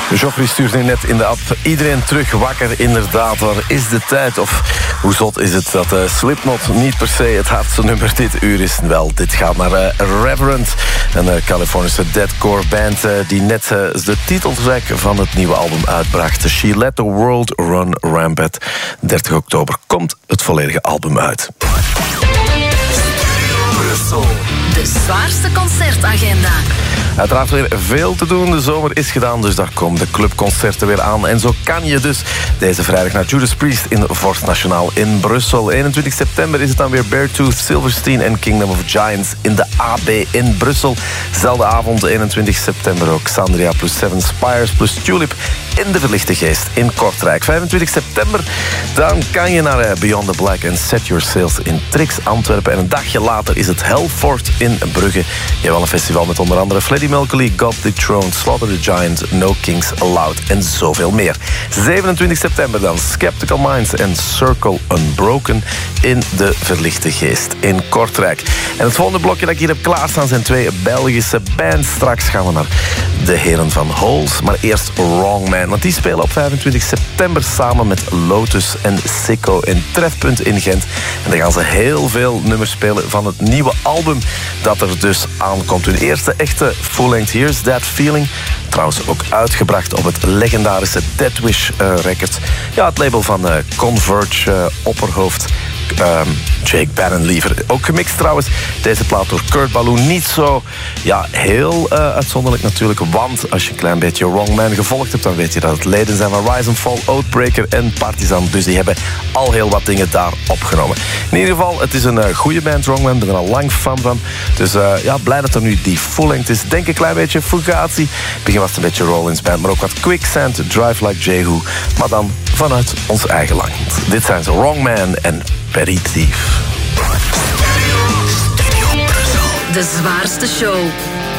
Joffrey stuurt nu net in de app. Iedereen terug wakker, inderdaad. Waar is de tijd? Of hoe zot is het dat Slipknot niet per se het hardste nummer dit uur is? Wel, dit gaat naar Reverend, een Californische deathcore band die net de titeltrack van het nieuwe album uitbracht. She Let the World Run Rampant. 30 oktober komt het volledige album uit. De zwaarste concertagenda. Uiteraard weer veel te doen. De zomer is gedaan, dus daar komen de clubconcerten weer aan. En zo kan je dus deze vrijdag naar Judas Priest in Vorst Nationaal in Brussel. 21 september is het dan weer Beartooth, Silverstein en Kingdom of Giants in de AB in Brussel. Zelfde avond, 21 september ook Xandria plus Seven Spires plus Tulip in de Verlichte Geest in Kortrijk. 25 september, dan kan je naar Beyond the Black en Set Your Sails in Trix Antwerpen. En een dagje later is het Hellfort in Brugge. Je hebt wel een festival met onder andere Freddie Mercury, God Dethroned, Slaughter the Giant, No Kings Allowed en zoveel meer. 27 september dan Skeptical Minds en Circle Unbroken in de Verlichte Geest in Kortrijk. En het volgende blokje dat ik hier heb klaarstaan zijn twee Belgische bands. Straks gaan we naar de heren van Holes, maar eerst Wrong Man. Want die spelen op 25 september samen met Lotus en Sicko in Trefpunt in Gent. En dan gaan ze heel veel nummers spelen van het nieuwe album dat er dus aankomt. Hun eerste echte full-length Here's That Feeling. Trouwens ook uitgebracht op het legendarische Deathwish Records. Ja, het label van Converge opperhoofd Jake Barron liever. Ook gemixt trouwens, deze plaat door Kurt Ballou. Niet zo heel uitzonderlijk natuurlijk, want als je een klein beetje Wrong Man gevolgd hebt, dan weet je dat het leden zijn van Rise and Fall, Oathbreaker en Partizan. Dus die hebben al heel wat dingen daar opgenomen. In ieder geval, het is een goede band, Wrong Man. Ik ben er al lang fan van. Dus blij dat er nu die full-length is. Denk een klein beetje Fugazi. Begin was het een beetje Rollins Band, maar ook wat Quicksand, Drive Like Jehu. Maar dan vanuit ons eigen land. Dit zijn ze, Wrong Man en Petty Thief. De zwaarste show.